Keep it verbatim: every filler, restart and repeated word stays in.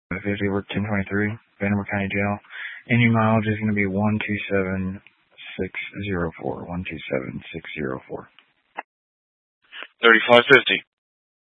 fifty, work ten twenty-three, Vanderbilt County Jail. And your mileage is going to be one two seven six zero four. one two seven six zero four. thirty-five fifty.